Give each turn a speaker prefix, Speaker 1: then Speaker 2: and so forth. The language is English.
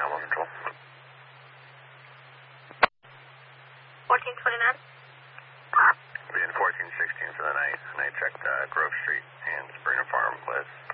Speaker 1: 911 Control.
Speaker 2: 1429.
Speaker 1: Being 1416 for the night. And I checked Grove Street and Sabrina Farm with